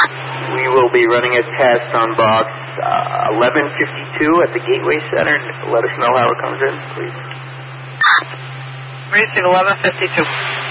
We will be running a test on box 1152 at the Gateway Center. Let us know how it comes in, please. Receive 1152.